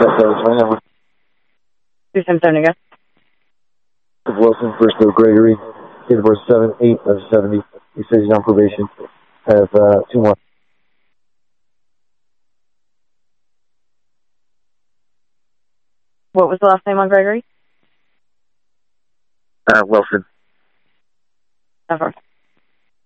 That's my number. 27 again. Wilson, first of Gregory, date of birth 7/8/70. He says he's on probation. I have 2 more. What was the last name on Gregory? Wilson. Never.